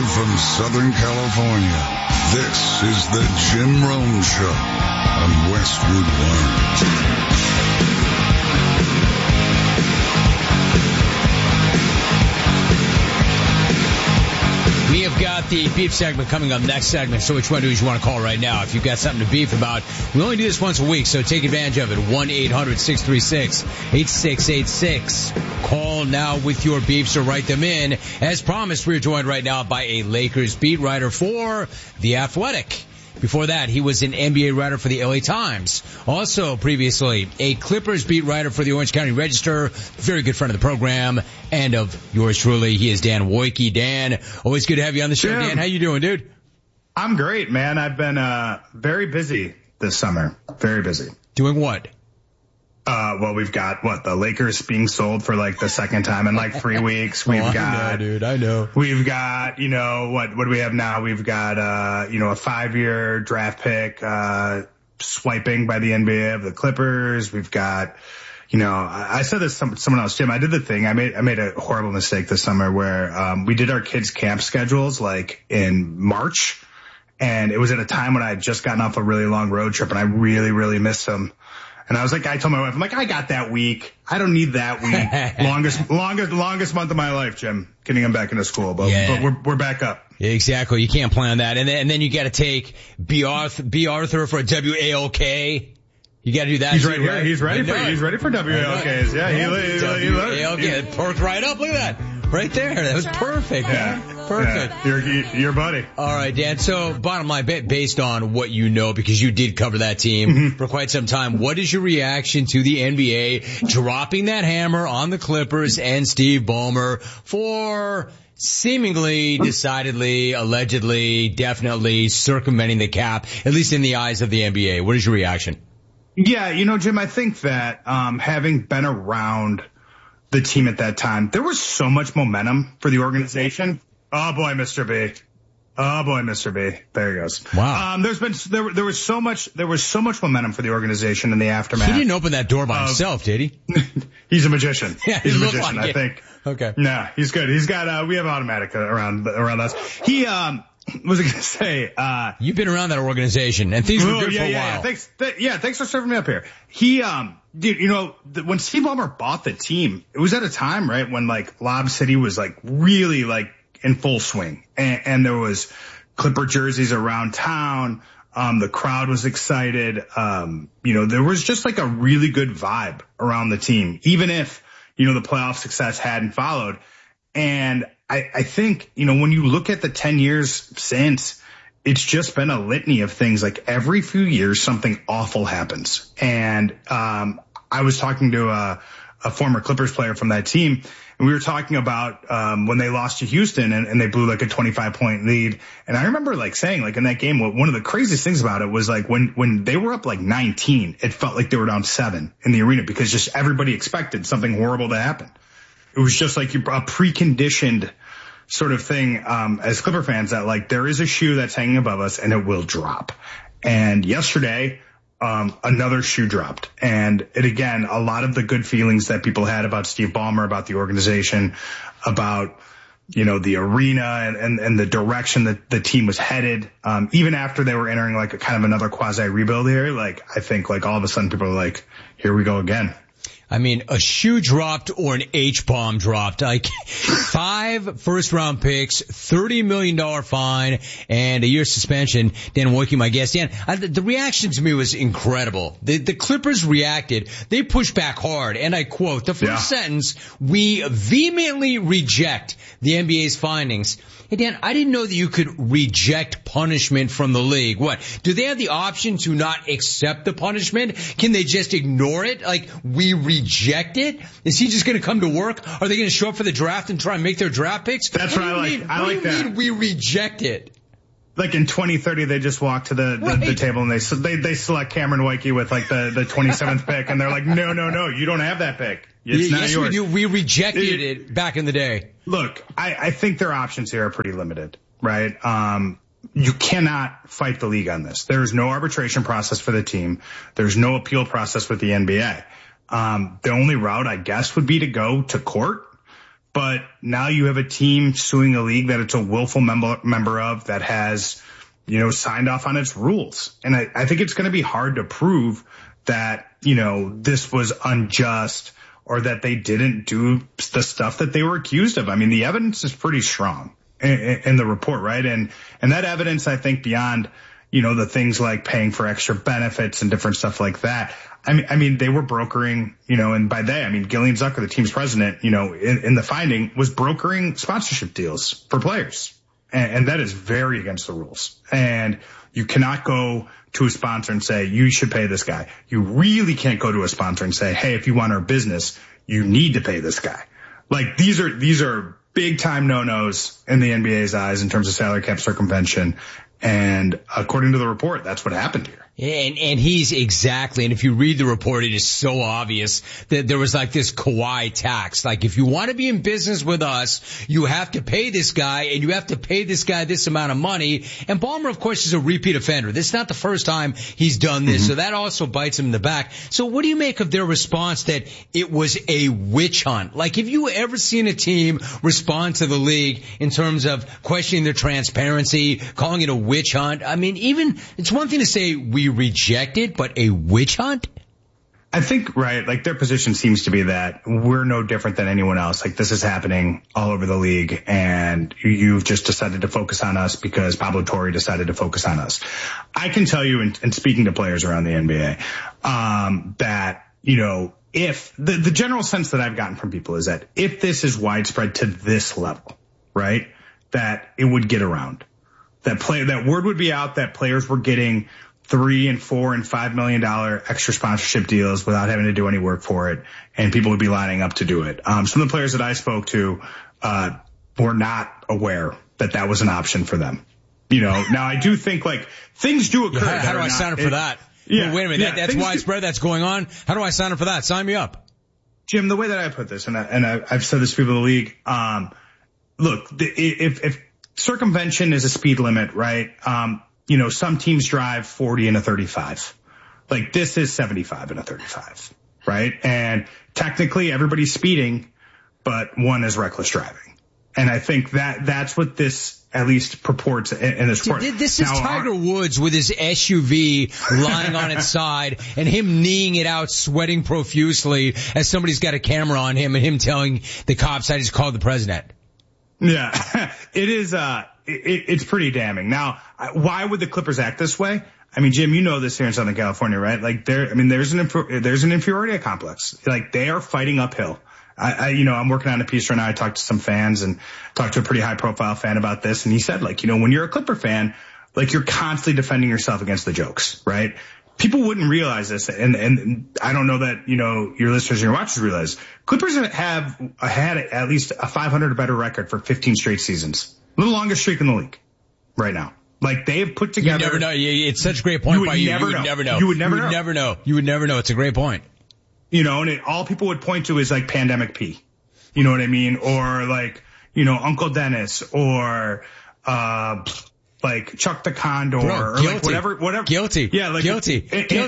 from Southern California, this is the Jim Rome Show on Westwood One. We have got the beef segment coming up next segment, so which one do you want to call right now? If you've got something to beef about, we only do this once a week, so take advantage of it. 1-800-636-8686. Call now with your beefs or write them in. As promised, we're joined right now by a Lakers beat writer for The Athletic. Before that, he was an NBA writer for the LA Times. Also, previously, a Clippers beat writer for the Orange County Register. Very good friend of the program and of yours truly. He is Dan Wojcicki. Dan, always good to have you on the show. Jim. Dan, how you doing, dude? I'm great, man. I've been very busy this summer. Very busy. Doing what? Well, we've got the Lakers being sold for like the second time in like 3 weeks. We've I know, dude. I know. We've got, what do we have now? We've got, a 5-year draft pick, swiping by the NBA of the Clippers. We've got, I said this to someone else, Jim. I did the thing. I made a horrible mistake this summer where, we did our kids' camp schedules like in March. And it was at a time when I had just gotten off a really long road trip and I really, really missed them. And I told my wife, I'm like, I got that week. I don't need that week. longest month of my life, Jim, getting them back into school. But we're back up. Exactly. You can't plan that. And then you got to take B. Arthur for a WALK. You got to do that. He's right here. Right? He's ready for WALKs. Yeah, he perked right up. Look at that. Right there. That was perfect. Yeah. Perfect. Yeah. Your buddy. All right, Dan. So bottom line, based on what you know, because you did cover that team for quite some time, what is your reaction to the NBA dropping that hammer on the Clippers and Steve Ballmer for seemingly, decidedly, allegedly, definitely circumventing the cap, at least in the eyes of the NBA? What is your reaction? Yeah, Jim, I think that having been around the team at that time, there was so much momentum for the organization. Oh boy, Mr. B. There he goes. Wow. There was so much momentum for the organization in the aftermath. He didn't open that door by himself, did he? He's a magician. Yeah, he's a magician, I think. Okay. Nah, he's good. He's got, we have automatic around us. He, was I gonna say, you've been around that organization and things were good for a while. Thanks for serving me up here. He, dude, when Steve Ballmer bought the team, it was at a time, right, when like Lob City was like really like in full swing and there was Clipper jerseys around town. The crowd was excited. There was just like a really good vibe around the team, even if, the playoff success hadn't followed. And I think, when you look at the 10 years since, it's just been a litany of things. Like every few years, something awful happens. And, I was talking to a former Clippers player from that team, and we were talking about, when they lost to Houston and they blew like a 25-point lead. And I remember like saying like in that game, one of the craziest things about it was like when they were up like 19, it felt like they were down 7 in the arena because just everybody expected something horrible to happen. It was just like a preconditioned sort of thing, as Clipper fans, that like there is a shoe that's hanging above us and it will drop. And yesterday, another shoe dropped. And it again, a lot of the good feelings that people had about Steve Ballmer, about the organization, about, the arena and the direction that the team was headed. Even after they were entering like a kind of another quasi rebuild here, like I think like all of a sudden people are like, here we go again. I mean, a shoe dropped or an H-bomb dropped. Like 5 first-round picks, $30 million fine, and a year suspension. Dan Wojcicki, my guest. Dan, the reaction to me was incredible. The Clippers reacted. They pushed back hard, and I quote, the first sentence, "We vehemently reject the NBA's findings." Hey, Dan, I didn't know that you could reject punishment from the league. What? Do they have the option to not accept the punishment? Can they just ignore it? Like, we reject it? Is he just going to come to work? Are they going to show up for the draft and try and make their draft picks? That's what I like. I like that. What do you mean we reject it? Like in 2030, they just walk to the table and they select Cameron Wojcicki with like the 27th pick, and they're like, no, you don't have that pick. It's not yours. We do. We rejected it back in the day. Look, I think their options here are pretty limited, right? You cannot fight the league on this. There is no arbitration process for the team. There's no appeal process with the NBA. The only route, I guess, would be to go to court. but now you have a team suing a league that it's a willful member of that has, signed off on its rules. And I think it's going to be hard to prove that, this was unjust or that they didn't do the stuff that they were accused of. I mean, the evidence is pretty strong in the report, right? And that evidence, I think, beyond, the things like paying for extra benefits and different stuff like that. I mean, they were brokering, and by they, I mean, Gillian Zucker, the team's president, in the finding was brokering sponsorship deals for players. And that is very against the rules. And you cannot go to a sponsor and say, you should pay this guy. You really can't go to a sponsor and say, hey, if you want our business, you need to pay this guy. Like these are big time no-nos in the NBA's eyes in terms of salary cap circumvention. And according to the report, that's what happened here. And he's exactly, and if you read the report, it is so obvious that there was like this Kawhi tax. Like if you want to be in business with us, you have to pay this guy and you have to pay this guy this amount of money. And Ballmer, of course, is a repeat offender. This is not the first time he's done this. So that also bites him in the back. So what do you make of their response that it was a witch hunt? Like have you ever seen a team respond to the league in terms of questioning their transparency, calling it a witch hunt? I mean, even it's one thing to say we reject it, but a witch hunt? I think, right, like their position seems to be that we're no different than anyone else. Like this is happening all over the league and you've just decided to focus on us because Pablo Torre decided to focus on us. I can tell you, and speaking to players around the NBA, that, if the general sense that I've gotten from people is that if this is widespread to this level, right, that it would get around. That word would be out that players were getting $3 and $4 and $5 million extra sponsorship deals without having to do any work for it, and people would be lining up to do it. Some of the players that I spoke to were not aware that that was an option for them. Now I do think like things do occur. How do I sign up for that? Yeah, wait a minute. That's widespread. That's going on. How do I sign up for that? Sign me up. Jim, the way that I put this, and I've said this to people in the league, look, if circumvention is a speed limit, right? Some teams drive 40 and a 35. Like this is 75 and a 35, right? And technically everybody's speeding, but one is reckless driving. And I think that's what this at least purports in this report. This is Tiger Woods with his SUV lying on its side and him kneeing it out, sweating profusely as somebody's got a camera on him and him telling the cops, I just called the president. Yeah, it is, it's pretty damning. Now, why would the Clippers act this way? I mean, Jim, you know this here in Southern California, right? Like there's an inferiority complex. Like they are fighting uphill. I'm working on a piece right now. I talked to some fans and talked to a pretty high profile fan about this. And he said, like, when you're a Clipper fan, like you're constantly defending yourself against the jokes, right? People wouldn't realize this. And I don't know that, your listeners and your watchers realize Clippers have had at least a 500 or better record for 15 straight seasons. A little longest streak in the league right now. Like they have put together. You never know. It's such a great point by you. You would never know. You would never know. You would never know. It's a great point. And all people would point to is like Pandemic P. You know what I mean? Or like, Uncle Dennis or, like Chuck the Condor, Bro, or like whatever. Guilty. Yeah, like guilty.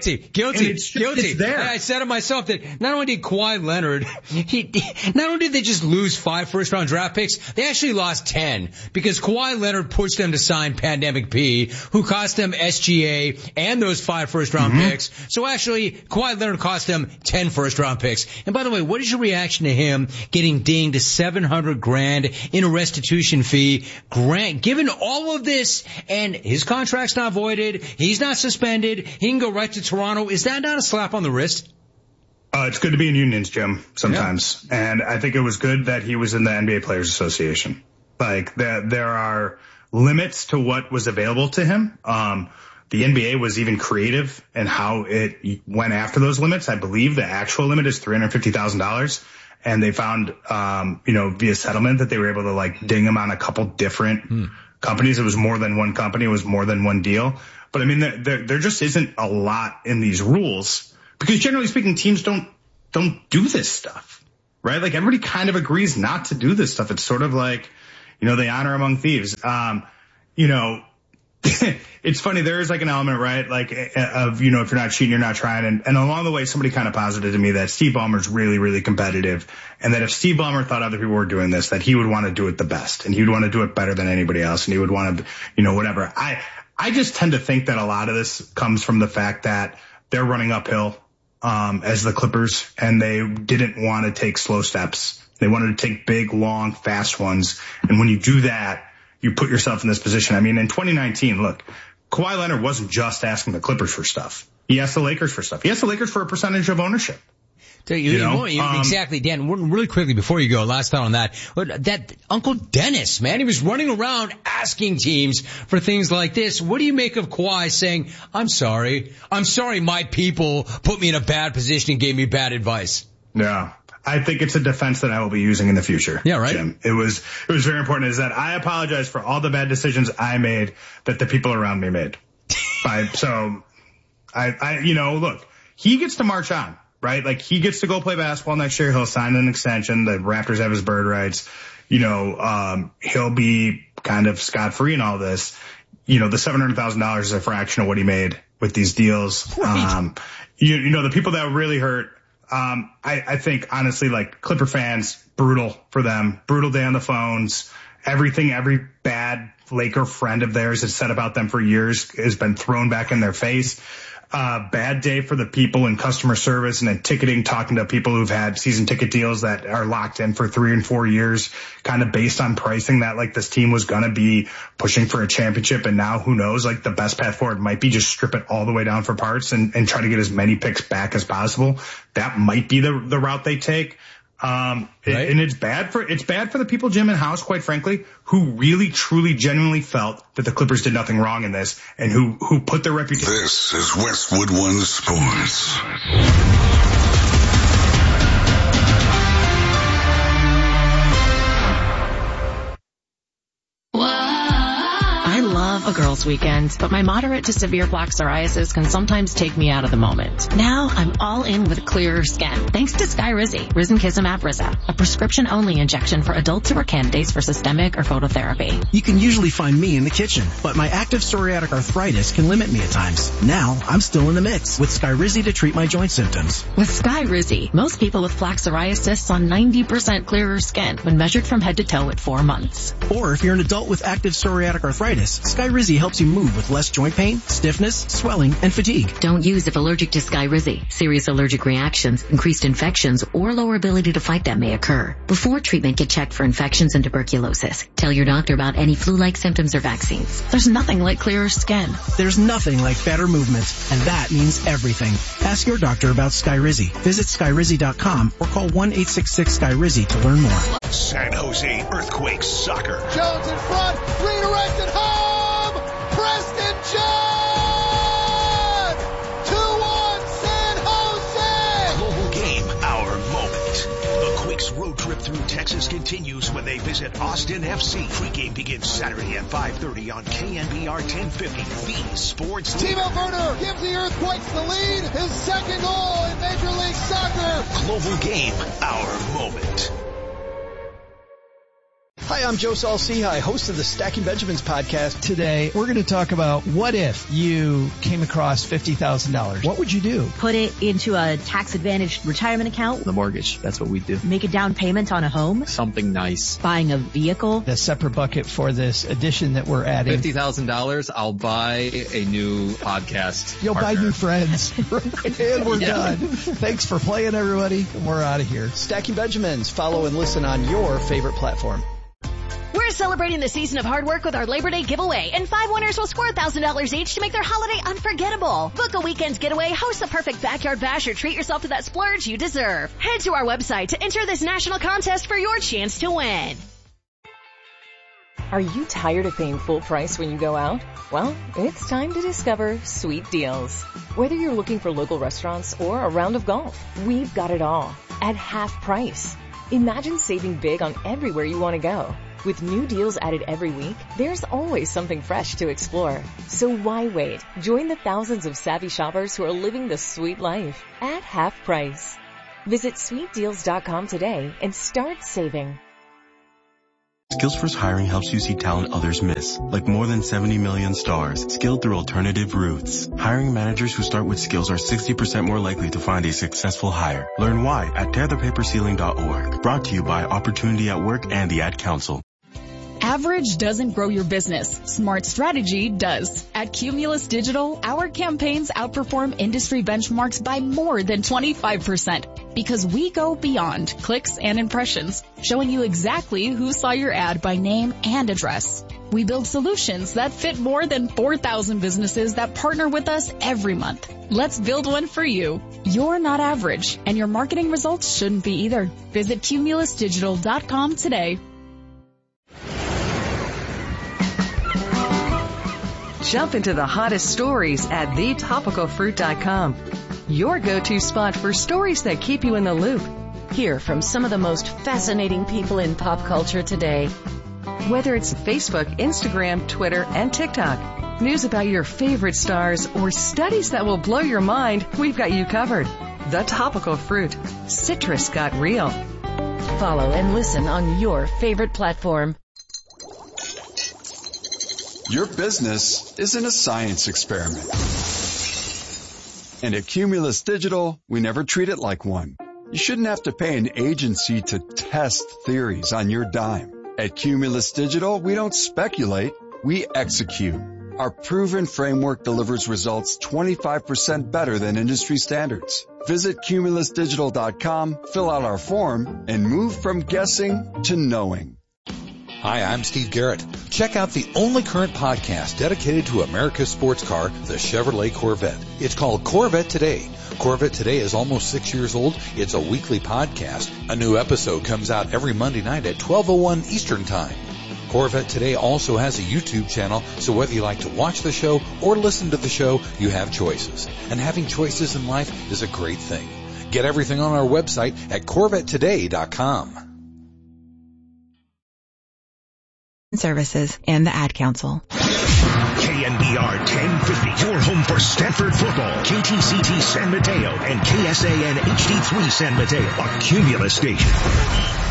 It's there. I said to myself that not only did Kawhi Leonard, not only did they just lose 5 first-round draft picks, they actually lost 10 because Kawhi Leonard pushed them to sign Pandemic P, who cost them SGA and those 5 first-round picks. So actually, Kawhi Leonard cost them 10 first-round picks. And by the way, what is your reaction to him getting dinged $700,000 in a restitution fee? Given all of this, and his contract's not voided, he's not suspended, he can go right to Toronto. Is that not a slap on the wrist? It's good to be in unions, Jim, sometimes. Yeah. And I think it was good that he was in the NBA Players Association. Like, there are limits to what was available to him. The NBA was even creative in how it went after those limits. I believe the actual limit is $350,000. And they found, via settlement that they were able to like ding him on a couple different companies. It was more than one company. It was more than one deal. But I mean, there just isn't a lot in these rules because generally speaking, teams don't do this stuff, right? Like everybody kind of agrees not to do this stuff. It's sort of like, the honor among thieves. it's funny. There is like an element, right? Like of, if you're not cheating, you're not trying. And along the way, somebody kind of posited to me that Steve Ballmer's really, really competitive. And that if Steve Ballmer thought other people were doing this, that he would want to do it the best and he would want to do it better than anybody else. And he would want to, whatever. I just tend to think that a lot of this comes from the fact that they're running uphill, as the Clippers, and they didn't want to take slow steps. They wanted to take big, long, fast ones. And when you do that, you put yourself in this position. I mean, in 2019, look, Kawhi Leonard wasn't just asking the Clippers for stuff. He asked the Lakers for stuff. He asked the Lakers for a percentage of ownership. Exactly, Dan. Really quickly before you go, last thought on that. That Uncle Dennis, man, he was running around asking teams for things like this. What do you make of Kawhi saying, I'm sorry, my people put me in a bad position and gave me bad advice? Yeah. I think it's a defense that I will be using in the future. Yeah, right. Jim. It was very important is that I apologize for all the bad decisions I made that the people around me made. Look, he gets to march on, right? Like he gets to go play basketball next year. He'll sign an extension. The Raptors have his bird rights. He'll be kind of scot-free in all this. The $700,000 is a fraction of what he made with these deals. Right. The people that were really hurt, I think honestly, like Clipper fans, brutal for them, brutal day on the phones. Every bad Laker friend of theirs has said about them for years has been thrown back in their face. Bad day for the people in customer service and in ticketing, talking to people who've had season ticket deals that are locked in for 3 and 4 years, kind of based on pricing that like this team was going to be pushing for a championship. And now who knows, like the best path forward might be just strip it all the way down for parts and try to get as many picks back as possible. That might be the route they take. Right. And it's bad for the people, Jim and House, quite frankly, who really, truly, genuinely felt that the Clippers did nothing wrong in this and who put their reputation. This is Westwood One Sports. I love a girls' weekend, but my moderate to severe plaque psoriasis can sometimes take me out of the moment. Now I'm all in with clearer skin, thanks to Skyrizi, Risankizumab Rizza, a prescription-only injection for adults who are candidates for systemic or phototherapy. You can usually find me in the kitchen, but my active psoriatic arthritis can limit me at times. Now I'm still in the mix with Skyrizi to treat my joint symptoms. With Skyrizi, most people with plaque psoriasis saw 90% clearer skin when measured from head to toe at 4 months. Or if you're an adult with active psoriatic arthritis, Skyrizi helps you move with less joint pain, stiffness, swelling, and fatigue. Don't use if allergic to Skyrizi. Serious allergic reactions, increased infections, or lower ability to fight them may occur. Before treatment, get checked for infections and tuberculosis. Tell your doctor about any flu-like symptoms or vaccines. There's nothing like clearer skin. There's nothing like better movement, and that means everything. Ask your doctor about Skyrizi. Visit Skyrizi.com or call 1-866-SKYRIZI to learn more. San Jose Earthquakes soccer. Jones in front, redirected home! Preston John! 2-1 San Jose! Global game, our moment. The Quakes road trip through Texas continues when they visit Austin FC. Pre-game begins Saturday at 5:30 on KNBR 1050, the sports Timo Werner gives the Earthquakes the lead, his second goal in Major League Soccer. Global game, our moment. Hi, I'm Joe Saul-Sehy, host of the Stacking Benjamins podcast. Today, we're going to talk about what if you came across $50,000. What would you do? Put it into a tax-advantaged retirement account. The mortgage, that's what we do. Make a down payment on a home. Something nice. Buying a vehicle. The separate bucket for this addition that we're adding. $50,000, I'll buy a new podcast. You'll partner. buy new friends. And we're done. Thanks for playing, everybody. And we're out of here. Stacking Benjamins. Follow and listen on your favorite platform. We're celebrating the season of hard work with our Labor Day giveaway, and 5 winners will score $1,000 each to make their holiday unforgettable. Book a weekend's getaway, host the perfect backyard bash, or treat yourself to that splurge you deserve. Head to our website to enter this national contest for your chance to win. Are you tired of paying full price when you go out? Well, it's time to discover Sweet Deals. Whether you're looking for local restaurants or a round of golf, we've got it all at half price. Imagine saving big on everywhere you want to go. With new deals added every week, there's always something fresh to explore. So why wait? Join the thousands of savvy shoppers who are living the sweet life at half price. Visit sweetdeals.com today and start saving. Skills First Hiring helps you see talent others miss, like more than 70 million stars, skilled through alternative routes. Hiring managers who start with skills are 60% more likely to find a successful hire. Learn why at tearthepaperceiling.org. Brought to you by Opportunity at Work and the Ad Council. Average doesn't grow your business. Smart strategy does. At Cumulus Digital, our campaigns outperform industry benchmarks by more than 25% because we go beyond clicks and impressions, showing you exactly who saw your ad by name and address. We build solutions that fit more than 4,000 businesses that partner with us every month. Let's build one for you. You're not average, and your marketing results shouldn't be either. Visit cumulusdigital.com today. Jump into the hottest stories at thetopicalfruit.com. Your go-to spot for stories that keep you in the loop. Hear from some of the most fascinating people in pop culture today. Whether it's Facebook, Instagram, Twitter, and TikTok, news about your favorite stars, or studies that will blow your mind, we've got you covered. The Topical Fruit. Citrus got real. Follow and listen on your favorite platform. Your business isn't a science experiment. And at Cumulus Digital, we never treat it like one. You shouldn't have to pay an agency to test theories on your dime. At Cumulus Digital, we don't speculate, we execute. Our proven framework delivers results 25% better than industry standards. Visit cumulusdigital.com, fill out our form, and move from guessing to knowing. Hi, I'm Steve Garrett. Check out the only current podcast dedicated to America's sports car, the Chevrolet Corvette. It's called Corvette Today. Corvette Today is almost 6 years old. It's a weekly podcast. A new episode comes out every Monday night at 12:01 Eastern Time. Corvette Today also has a YouTube channel, so whether you like to watch the show or listen to the show, you have choices. And having choices in life is a great thing. Get everything on our website at CorvetteToday.com. Services and the Ad Council. KNBR 1050, your home for Stanford football. KTCT San Mateo and KSAN HD3 San Mateo, a Cumulus station.